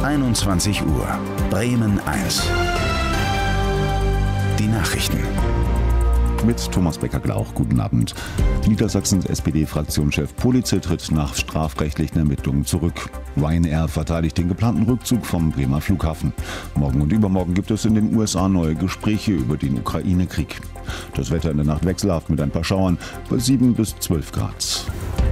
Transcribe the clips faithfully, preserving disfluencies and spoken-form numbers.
einundzwanzig Uhr. Bremen eins. Die Nachrichten. Mit Thomas Becker-Glauch, guten Abend. Niedersachsens S P D-Fraktionschef Politze tritt nach strafrechtlichen Ermittlungen zurück. Ryanair verteidigt den geplanten Rückzug vom Bremer Flughafen. Morgen und übermorgen gibt es in den U S A neue Gespräche über den Ukraine-Krieg. Das Wetter in der Nacht wechselhaft mit ein paar Schauern bei sieben bis zwölf Grad.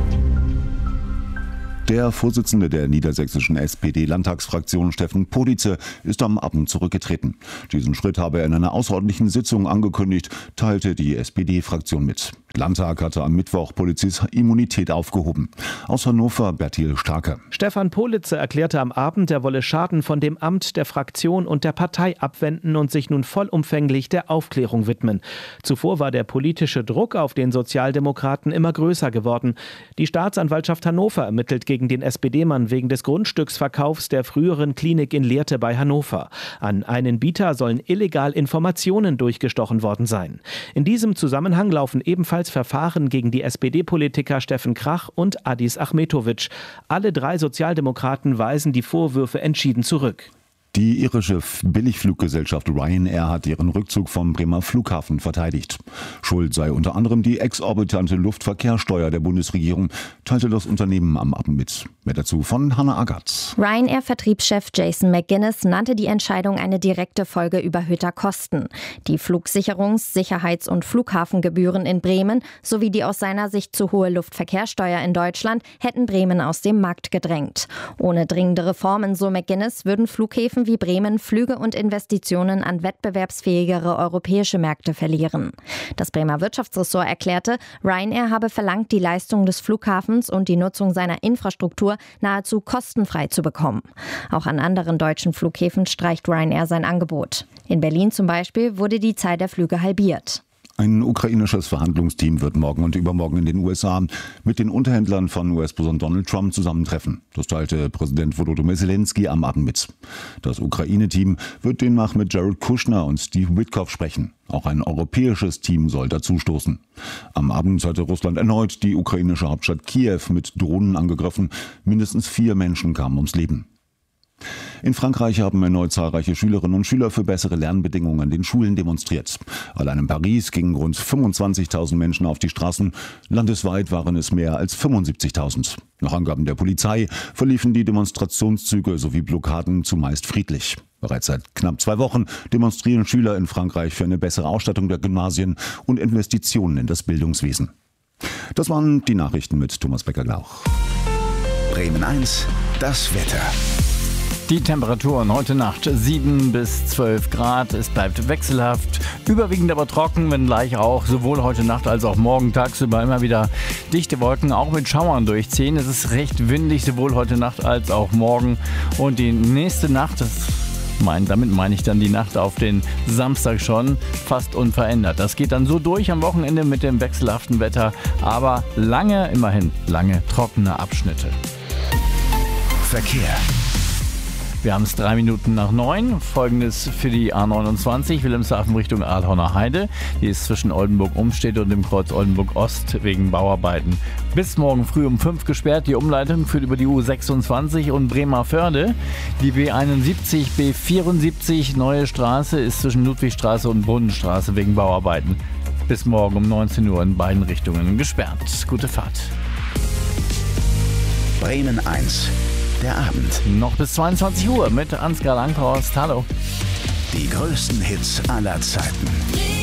Der Vorsitzende der niedersächsischen S P D-Landtagsfraktion, Steffen Politze, ist am Abend zurückgetreten. Diesen Schritt habe er in einer außerordentlichen Sitzung angekündigt, teilte die S P D-Fraktion mit. Der Landtag hatte am Mittwoch Politzes Immunität aufgehoben. Aus Hannover Bertil Starke. Stefan Politze erklärte am Abend, er wolle Schaden von dem Amt der Fraktion und der Partei abwenden und sich nun vollumfänglich der Aufklärung widmen. Zuvor war der politische Druck auf den Sozialdemokraten immer größer geworden. Die Staatsanwaltschaft Hannover ermittelt gegen den S P D-Mann wegen des Grundstücksverkaufs der früheren Klinik in Lehrte bei Hannover. An einen Bieter sollen illegal Informationen durchgestochen worden sein. In diesem Zusammenhang laufen ebenfalls Verfahren gegen die S P D-Politiker Steffen Krach und Adis Achmetovic. Alle drei Sozialdemokraten weisen die Vorwürfe entschieden zurück. Die irische Billigfluggesellschaft Ryanair hat ihren Rückzug vom Bremer Flughafen verteidigt. Schuld sei unter anderem die exorbitante Luftverkehrssteuer der Bundesregierung, teilte das Unternehmen am Abend mit. Mehr dazu von Hannah Agatz. Ryanair-Vertriebschef Jason McGuinness nannte die Entscheidung eine direkte Folge überhöhter Kosten. Die Flugsicherungs-, Sicherheits- und Flughafengebühren in Bremen sowie die aus seiner Sicht zu hohe Luftverkehrssteuer in Deutschland hätten Bremen aus dem Markt gedrängt. Ohne dringende Reformen, so McGuinness, würden Flughäfen wie Bremen Flüge und Investitionen an wettbewerbsfähigere europäische Märkte verlieren. Das Bremer Wirtschaftsressort erklärte, Ryanair habe verlangt, die Leistung des Flughafens und die Nutzung seiner Infrastruktur nahezu kostenfrei zu bekommen. Auch an anderen deutschen Flughäfen streicht Ryanair sein Angebot. In Berlin zum Beispiel wurde die Zahl der Flüge halbiert. Ein ukrainisches Verhandlungsteam wird morgen und übermorgen in den U S A mit den Unterhändlern von U S-Präsident Donald Trump zusammentreffen. Das teilte Präsident Volodymyr Zelensky am Abend mit. Das Ukraine-Team wird demnach mit Jared Kushner und Steve Witkoff sprechen. Auch ein europäisches Team soll dazustoßen. Am Abend hatte Russland erneut die ukrainische Hauptstadt Kiew mit Drohnen angegriffen. Mindestens vier Menschen kamen ums Leben. In Frankreich haben erneut zahlreiche Schülerinnen und Schüler für bessere Lernbedingungen an den Schulen demonstriert. Allein in Paris gingen rund fünfundzwanzigtausend Menschen auf die Straßen. Landesweit waren es mehr als fünfundsiebzigtausend. Nach Angaben der Polizei verliefen die Demonstrationszüge sowie Blockaden zumeist friedlich. Bereits seit knapp zwei Wochen demonstrieren Schüler in Frankreich für eine bessere Ausstattung der Gymnasien und Investitionen in das Bildungswesen. Das waren die Nachrichten mit Thomas Becker-Glauch. Bremen eins, das Wetter. Die Temperaturen heute Nacht sieben bis zwölf Grad. Es bleibt wechselhaft, überwiegend aber trocken, wenngleich auch sowohl heute Nacht als auch morgen tagsüber immer wieder dichte Wolken, auch mit Schauern durchziehen. Es ist recht windig, sowohl heute Nacht als auch morgen. Und die nächste Nacht, das mein, damit meine ich dann die Nacht auf den Samstag schon, fast unverändert. Das geht dann so durch am Wochenende mit dem wechselhaften Wetter, aber lange, immerhin lange trockene Abschnitte. Verkehr. Wir haben es drei Minuten nach neun. Folgendes für die A neunundzwanzig, Wilhelmshaven Richtung Aalhorner Heide. Die ist zwischen Oldenburg-Umstedt und dem Kreuz Oldenburg-Ost wegen Bauarbeiten bis morgen früh um fünf gesperrt. Die Umleitung führt über die U sechsundzwanzig und Bremervörde. Die B einundsiebzig, B vierundsiebzig, Neue Straße, ist zwischen Ludwigstraße und Brunnenstraße wegen Bauarbeiten bis morgen um neunzehn Uhr in beiden Richtungen gesperrt. Gute Fahrt. Bremen eins. Der Abend. Noch bis zweiundzwanzig Uhr mit Ansgar Langhorst. Hallo. Die größten Hits aller Zeiten.